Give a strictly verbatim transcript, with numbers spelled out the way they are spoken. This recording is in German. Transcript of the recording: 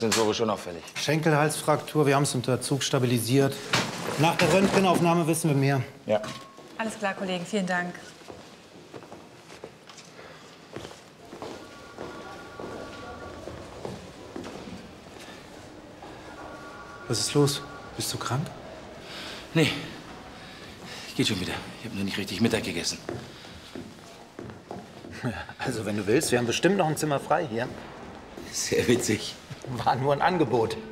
Sensore schon auffällig. Schenkelhalsfraktur, wir haben es unter Zug stabilisiert. Nach der Röntgenaufnahme wissen wir mehr. Ja. Alles klar, Kollegen, vielen Dank. Was ist los? Bist du krank? Nee. Geht schon wieder. Ich habe nur nicht richtig Mittag gegessen. Also, wenn du willst, wir haben bestimmt noch ein Zimmer frei hier. Sehr witzig. War nur ein Angebot.